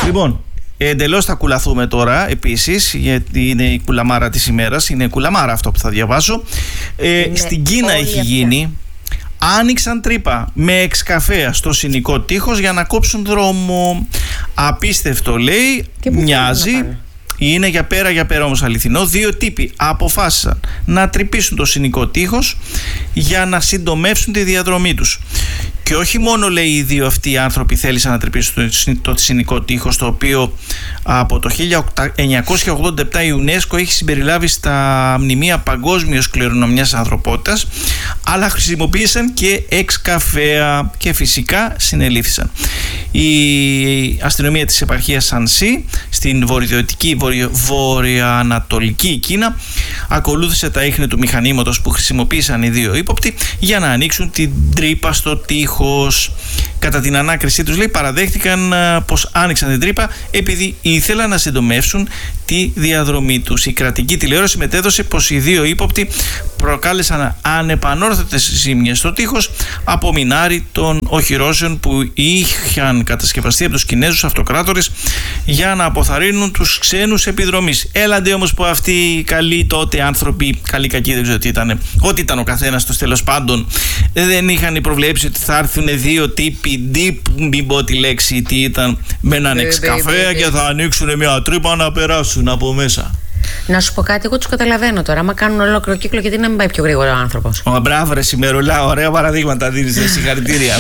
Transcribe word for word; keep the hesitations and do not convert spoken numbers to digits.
Λοιπόν, εντελώς θα κουλαθούμε τώρα επίσης, γιατί είναι η κουλαμάρα της ημέρας. Είναι κουλαμάρα αυτό που θα διαβάσω. Ε, στην Κίνα έχει αυτά γίνει. Άνοιξαν τρύπα με εξκαφέα στο Συνικό τείχος για να κόψουν δρόμο. Απίστευτο, λέει, μοιάζει. Είναι για πέρα για πέρα όμως αληθινό. Δύο τύποι αποφάσισαν να τρυπήσουν το Συνικό τείχος για να συντομεύσουν τη διαδρομή τους. Και όχι μόνο, λέει, οι δύο αυτοί οι άνθρωποι θέλησαν να τρυπήσουν το Συνικό τείχος, το οποίο από το χίλια εννιακόσια ογδόντα επτά η UNESCO έχει συμπεριλάβει στα μνημεία παγκόσμιας κληρονομιάς ανθρωπότητας, αλλά χρησιμοποίησαν και εξκαφέα και φυσικά συνελήφθησαν. Η αστυνομία της επαρχίας Σανσί στην βορειοδυτική βορειο, βορειοανατολική Κίνα ακολούθησε τα ίχνη του μηχανήματος που χρησιμοποίησαν οι δύο ύποπτοι για να ανοίξουν την τρύπα στο τείχος. Κατά την ανάκρισή τους, λέει, παραδέχτηκαν πως άνοιξαν την τρύπα επειδή ήθελαν να συντομεύσουν τη διαδρομή τους. Η κρατική τηλεόραση μετέδωσε πως οι δύο ύποπτοι προκάλεσαν ανεπανόρθωτες ζήμιες στο τείχος από μινάρι των οχυρώσεων που είχαν κατασκευαστεί από τους Κινέζους αυτοκράτορες για να αποθαρρύνουν τους ξένους επιδρομής. Έλαντε όμως που αυτοί οι καλοί τότε άνθρωποι, καλοί κακοί δεν ξέρω τι ήταν, ό,τι ήταν ο καθένας τους τέλος πάντων, δεν είχαν προβλέψει ότι θα έρθουν δύο τύποι, ντύπ, μην πω τη λέξη τι ήταν, με έναν εξκαφέα και θα ανοίξουν μια τρύπα να περάσουν από μέσα. Να σου πω κάτι, εγώ τους καταλαβαίνω τώρα. Άμα κάνουν ολόκληρο κύκλο, γιατί να μην πάει πιο γρήγορα ο άνθρωπος. Ω, μπράβο, ρε Σημερουλά, ωραία παραδείγματα δίνεις, συγχαρητήρια.